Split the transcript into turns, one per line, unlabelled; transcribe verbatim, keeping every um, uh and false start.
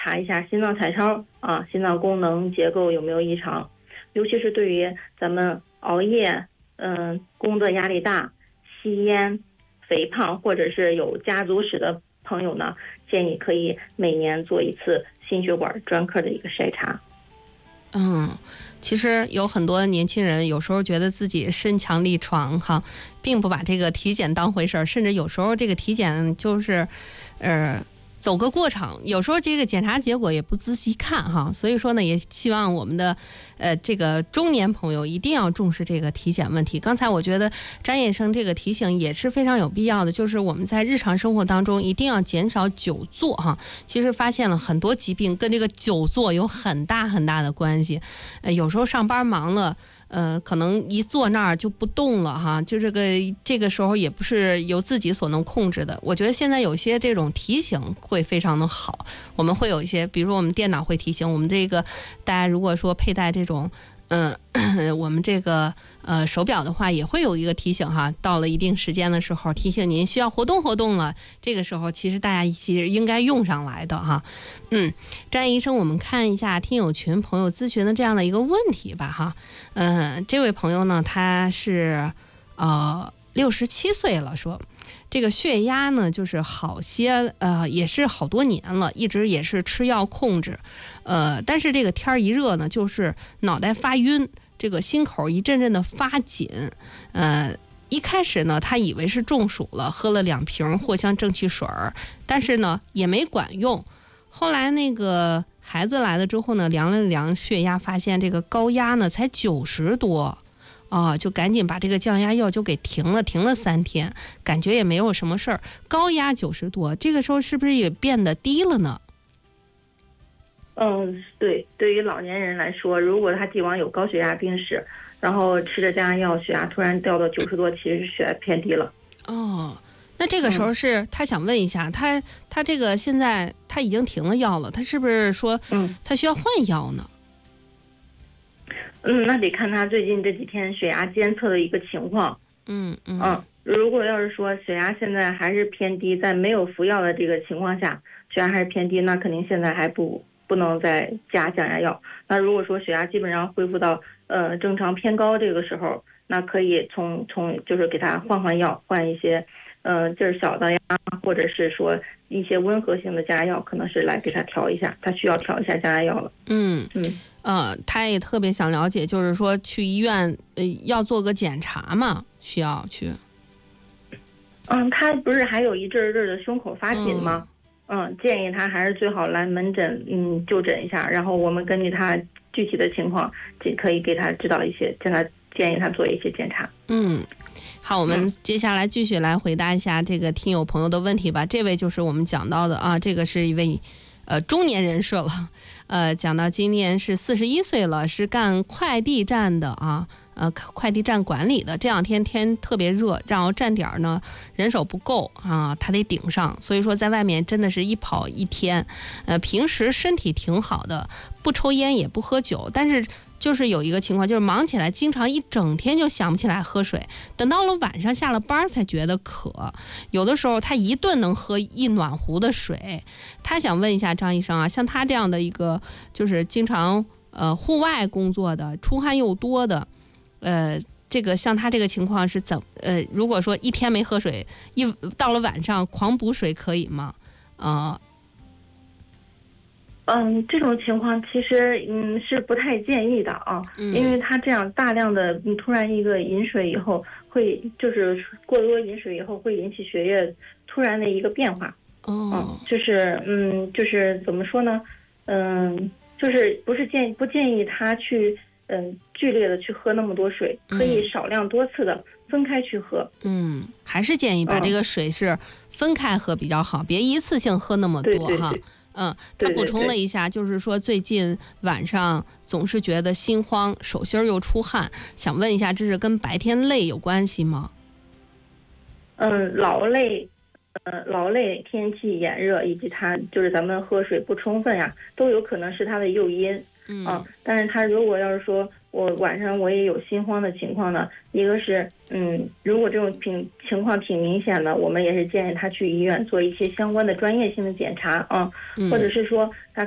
查一下心脏彩超啊，心脏功能结构有没有异常，尤其是对于咱们熬夜、嗯，工作压力大、吸烟、肥胖或者是有家族史的朋友呢，建议可以每年做一次心血管专科的一个筛查。
嗯，其实有很多年轻人有时候觉得自己身强力壮哈，并不把这个体检当回事儿，甚至有时候这个体检就是呃走个过场，有时候这个检查结果也不仔细看哈，所以说呢，也希望我们的呃这个中年朋友一定要重视这个体检问题。刚才我觉得张医生这个提醒也是非常有必要的，就是我们在日常生活当中一定要减少久坐哈。其实发现了很多疾病跟这个久坐有很大很大的关系，呃，有时候上班忙了。呃，可能一坐那儿就不动了哈，就这个这个时候也不是由自己所能控制的。我觉得现在有些这种提醒会非常的好，我们会有一些，比如说我们电脑会提醒我们这个，大家如果说佩戴这种，嗯、呃，我们这个呃手表的话，也会有一个提醒哈，到了一定时间的时候提醒您需要活动活动了。这个时候其实大家其实应该用上来的哈。嗯，张医生，我们看一下听友群朋友咨询的这样的一个问题吧哈。嗯、呃，这位朋友呢，他是呃六十七岁了，说这个血压呢就是好些呃也是好多年了，一直也是吃药控制，呃，但是这个天儿一热呢，就是脑袋发晕，这个心口一阵阵的发紧，呃。一开始呢，他以为是中暑了，喝了两瓶藿香正气水儿，但是呢也没管用。后来那个孩子来了之后呢，量了量血压，发现这个高压呢才九十多，啊，就赶紧把这个降压药就给停了，停了三天，感觉也没有什么事儿。高压九十多，这个时候是不是也变得低了呢？
嗯，对，对于老年人来说，如果他既往有高血压病史，然后吃着降压药，血压突然掉到九十多，其实是血压偏低了。
哦，那这个时候是、嗯、他想问一下，他他这个现在他已经停了药了，他是不是说嗯他需要换药呢？
嗯，那得看他最近这几天血压监测的一个情况。
嗯嗯
嗯，如果要是说血压现在还是偏低，在没有服药的这个情况下，血压还是偏低，那肯定现在还不不能再加降压药。那如果说血压基本上恢复到呃正常偏高这个时候，那可以从从就是给他换换药，换一些呃劲儿小的呀，或者是说一些温和性的降压药，可能是来给他调一下，他需要调一下降压药了。
嗯嗯呃，他也特别想了解，就是说去医院呃要做个检查嘛，需要去。
嗯，他不是还有一阵儿阵儿的胸口发紧吗？嗯, 嗯，建议他还是最好来门诊嗯就诊一下，然后我们根据他具体的情况，可以给他指导一些，向他建议他做一些检查。
嗯，好，我们接下来继续来回答一下这个听友朋友的问题吧。这位就是我们讲到的啊，这个是一位呃中年人士了，呃，讲到今年是四十一岁了，是干快递站的啊。呃，快递站管理的，这两天天特别热，然后站点呢人手不够啊，他得顶上，所以说在外面真的是一跑一天。呃，平时身体挺好的，不抽烟也不喝酒，但是就是有一个情况，就是忙起来经常一整天就想不起来喝水，等到了晚上下了班才觉得渴，有的时候他一顿能喝一暖壶的水。他想问一下张医生啊，像他这样的一个就是经常呃户外工作的，出汗又多的。呃，这个像他这个情况是怎呃，如果说一天没喝水，一到了晚上狂补水可以吗？啊、
呃，嗯，这种情况其实嗯是不太建议的啊，嗯、因为他这样大量的嗯突然一个饮水以后，会就是过多饮水以后会引起血液突然的一个变化。
哦，
嗯，就是嗯就是怎么说呢？嗯，就是不是建不建议他去。嗯，剧烈的去喝那么多水，可以少量多次的分开去喝。嗯，
还是建议把这个水是分开喝比较好，嗯、别一次性喝那么多
对对对
哈。嗯，他补充了一下，
对对对，
就是说最近晚上总是觉得心慌，手心又出汗，想问一下，这是跟白天累有关系吗？
嗯，劳累。呃，劳累、天气炎热，以及他就是咱们喝水不充分呀，都有可能是他的诱因。嗯、啊，但是他如果要是说我晚上我也有心慌的情况呢，一个是嗯，如果这种情情况挺明显的，我们也是建议他去医院做一些相关的专业性的检查啊，嗯、或者是说他